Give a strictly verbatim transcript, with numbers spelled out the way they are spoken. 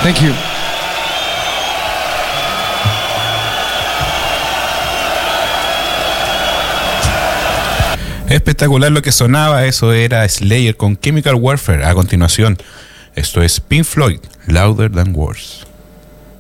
Thank you. Espectacular lo que sonaba, eso era Slayer con Chemical Warfare. A continuación, esto es Pink Floyd, Louder Than Words.